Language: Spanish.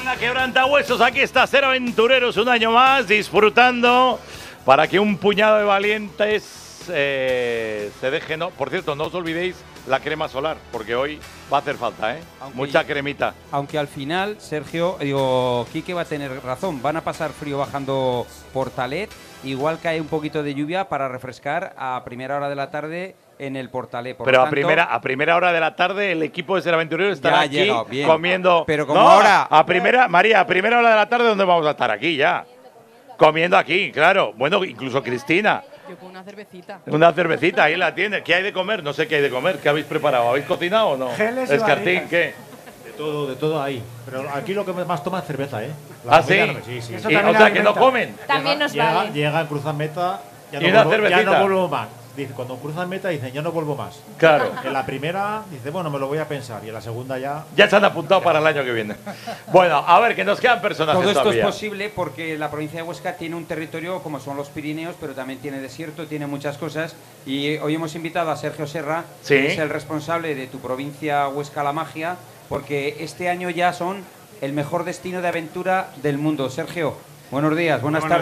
Venga, quebrantahuesos, aquí está Ser Aventureros un año más, disfrutando para que un puñado de valientes se dejen. No, por cierto, no os olvidéis la crema solar, porque hoy va a hacer falta, ¿eh? Mucha cremita. Aunque al final, Sergio, Quique va a tener razón. Van a pasar frío bajando Portalet. Igual cae un poquito de lluvia para refrescar a primera hora de la tarde en el Portalet. Pero a primera hora de la tarde el equipo de Ser Aventureros estará aquí comiendo. Pero como ahora… María, a primera hora de la tarde, ¿dónde vamos a estar? Aquí ya. Comiendo aquí, claro. Bueno, incluso Cristina. Yo con una cervecita. Una cervecita, ahí la tiene. ¿Qué hay de comer? No sé qué hay de comer. ¿Qué habéis preparado? ¿Habéis cocinado o no? Geles y Escartín, ¿qué? De todo ahí. Pero aquí lo que más toma es cerveza, ¿eh? ¿Sí? Sí. O sea, que no comen. También nos vale. Llegan, cruzan meta, ya Y una cervecita. ya no vuelvo más. Dice, cuando cruzan meta dicen, ya no vuelvo más. Claro. En la primera dice, bueno, me lo voy a pensar. Y en la segunda ya… Ya se han apuntado para el año que viene. Bueno, a ver, que nos quedan personajes Todo esto todavía. es posible porque la provincia de Huesca tiene un territorio como son los Pirineos, pero también tiene desierto, tiene muchas cosas. Y hoy hemos invitado a Sergio Serra, Sí. que es el responsable de tu provincia Huesca La Magia, porque este año ya son el mejor destino de aventura del mundo. Sergio, buenos días, buenas tardes.